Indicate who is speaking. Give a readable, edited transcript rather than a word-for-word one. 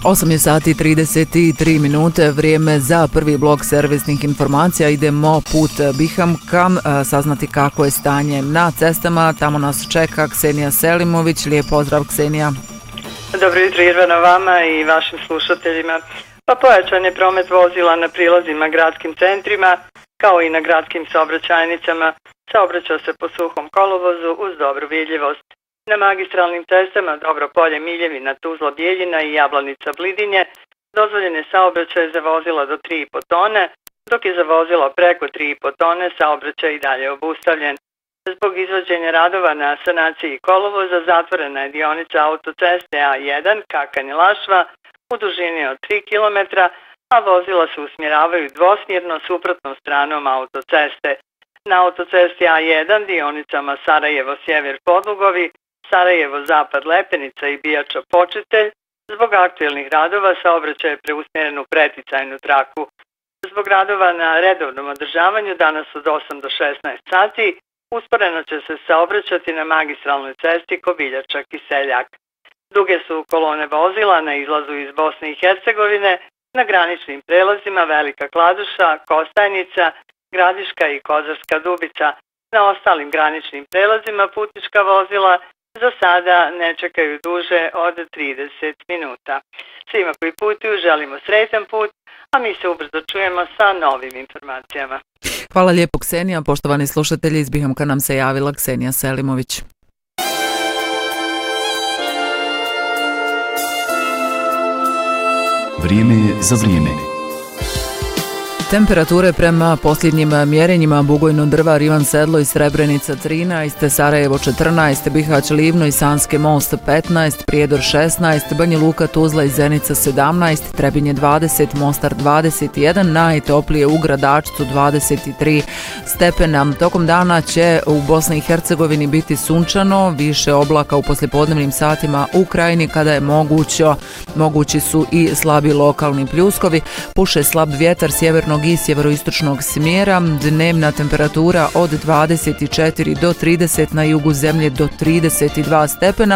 Speaker 1: 8 je sati 33 minute, vrijeme za prvi blok servisnih informacija. Idemo put Bihamka, saznati kako je stanje na cestama. Tamo nas čeka Ksenija Selimović. Lijep pozdrav, Ksenija.
Speaker 2: Dobro jutro, Irvana, vama i vašim slušateljima. Pa pojačan je promet vozila na prilazima gradskim centrima, kao i na gradskim saobraćajnicama. Saobraća se po suhom kolovozu uz dobru vidljivost. Na magistralnim cestama Dobro Polje, Miljevina, Tuzla, Bijeljina i Jablanica, Blidinje dozvoljen je saobraćaj za vozila do 3,5 tone, dok je za vozila preko 3,5 tone saobraćaj i dalje obustavljen. Zbog izvođenja radova na sanaciji kolovoza zatvorena je dionica autoceste A1 Kakanje-Lašva u dužini od 3 km, a vozila se usmjeravaju dvosmjerno suprotnom stranom autoceste. Na autocesti A1 dionicama Sarajevo-Sjever Podlugovi, Sarajevo-Zapad Lepenica i Bijača-Počitelj zbog aktuelnih radova saobraćaj je preusmjeren u preticajnu traku. Zbog radova na redovnom održavanju danas od 8 do 16 sati usporeno će se saobraćati na magistralnoj cesti Kobiljača-Kiseljak. Duge su kolone vozila na izlazu iz Bosne i Hercegovine, na graničnim prelazima Velika Kladuša, Kostajnica, Gradiška i Kozarska Dubica. Na ostalim graničnim prelazima putnička vozila za sada ne čekaju duže od 30 minuta. Svima koji putuju želimo sretan put, a mi se ubrzo čujemo sa novim informacijama.
Speaker 1: Hvala lijepo, Ksenija. Poštovani slušatelji, iz Bihamka nam se javila Ksenija Selimović.
Speaker 3: Vrijeme je za vrijeme.
Speaker 1: Temperature prema posljednjim mjerenjima: Bugojno, Drvar, Ivan Sedlo i Srebrenica 13, Sarajevo 14, Bihać, Livno i Sanski Most 15, Prijedor 16, Banja Luka, Tuzla i Zenica 17, Trebinje 20, Mostar 21, najtoplije u Gradačcu 23 stepena. Tokom dana će u Bosni i Hercegovini biti sunčano, više oblaka u poslijepodnevnim satima u Krajini kada je mogući su i slabi lokalni pljuskovi. Puše slab vjetar sjevernog i sjeveroistočnog smjera. Dnevna temperatura od 24 do 30, na jugu zemlje do 32 stepena,